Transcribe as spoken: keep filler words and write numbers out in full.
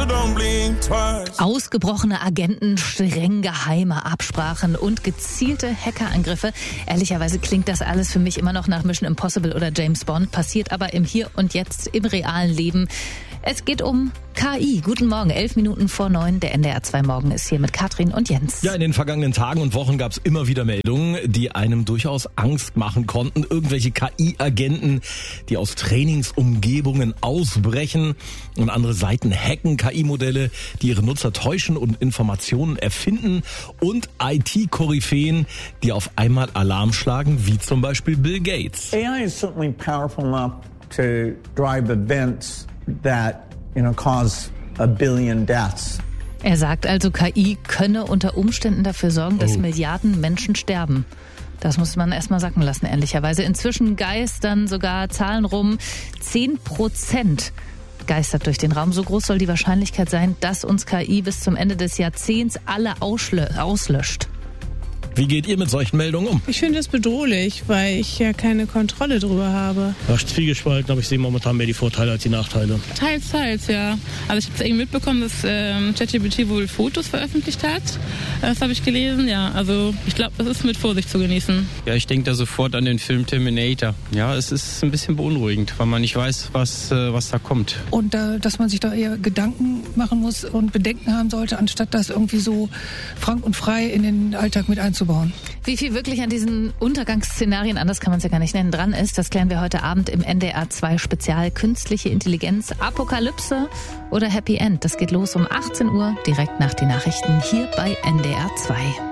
so don't blink twice. Ausgebrochene Agenten, streng geheime Absprachen und gezielte Hackerangriffe. Ehrlicherweise klingt das alles für mich immer noch nach Mission Impossible oder James Bond, passiert aber im Hier und Jetzt, im realen Leben. Es geht um K I. Guten Morgen, elf Minuten vor neun. Der N D R zwei Morgen ist hier mit Katrin und Jens. Ja, in den vergangenen Tagen und Wochen gab es immer wieder Meldungen, die einem durchaus Angst machen konnten. Irgendwelche K I-Agenten, die aus Trainingsumgebungen ausbrechen und andere Seiten hacken. K I-Modelle, die ihre Nutzer täuschen und Informationen erfinden. Und I T-Koryphäen, die auf einmal Alarm schlagen, wie zum Beispiel Bill Gates. A I is certainly powerful enough to drive events that, you know, cause a billion deaths. Er sagt also, K I könne unter Umständen dafür sorgen, dass Oh. Milliarden Menschen sterben. Das muss man erstmal sacken lassen, ehrlicherweise. Inzwischen geistern sogar Zahlen rum. Zehn Prozent geistert durch den Raum. So groß soll die Wahrscheinlichkeit sein, dass uns K I bis zum Ende des Jahrzehnts alle auslö- auslöscht. Wie geht ihr mit solchen Meldungen um? Ich finde es bedrohlich, weil ich ja keine Kontrolle drüber habe. Ja, zwiegespalten, aber ich sehe momentan mehr die Vorteile als die Nachteile. Teils, teils, ja. Also ich habe es irgendwie mitbekommen, dass ähm, ChatGPT wohl Fotos veröffentlicht hat. Das habe ich gelesen, ja. Also ich glaube, das ist mit Vorsicht zu genießen. Ja, ich denke da sofort an den Film Terminator. Ja, es ist ein bisschen beunruhigend, weil man nicht weiß, was, äh, was da kommt. Und äh, dass man sich da eher Gedanken machen muss und Bedenken haben sollte, anstatt das irgendwie so frank und frei in den Alltag mit einzubauen. Wie viel wirklich an diesen Untergangsszenarien, anders kann man es ja gar nicht nennen, dran ist, das klären wir heute Abend im N D R zwei Spezial. Künstliche Intelligenz, Apokalypse oder Happy End. Das geht los um achtzehn Uhr, direkt nach den Nachrichten hier bei N D R zwei.